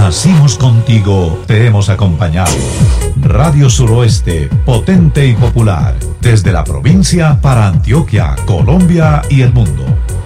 nacimos contigo, te hemos acompañado. Radio Suroeste, potente y popular, desde la provincia para Antioquia, Colombia y el mundo.